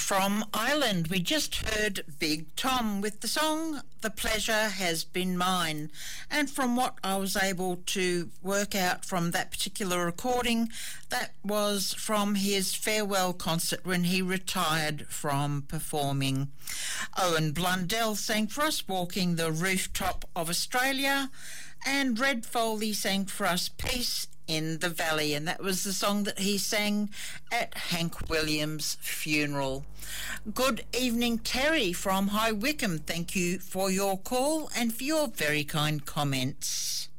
From Ireland, we just heard Big Tom with the song The Pleasure Has Been Mine. And from what I was able to work out from that particular recording, that was from his farewell concert when he retired from performing. Owen Blundell sang for us Walking the Rooftop of Australia, and Red Foley sang for us Peace in the Valley, and that was the song that he sang at Hank Williams' funeral. Good evening, Terry from High Wycombe. Thank you for your call and for your very kind comments.